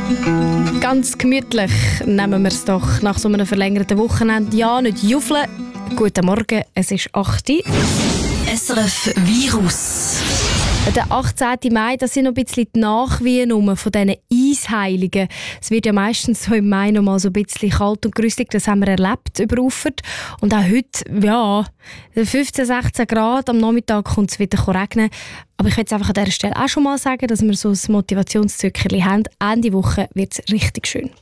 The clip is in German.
Ganz gemütlich nehmen wir es doch nach so einem verlängerten Wochenende. Ja, nicht juffeln. Guten Morgen, es ist 8 Uhr. SRF Virus. Der 18. Mai, das sind noch ein bisschen die Nachwehen von diesen Eisheiligen. Es wird ja meistens so im Mai noch mal so ein bisschen kalt und grüssig. Das haben wir erlebt über Ufert. Und auch heute, ja, 15, 16 Grad. Am Nachmittag kommt es wieder regnen. Aber ich will jetzt einfach an dieser Stelle auch schon mal sagen, dass wir so ein Motivationszückerchen haben. Ende Woche wird es richtig schön.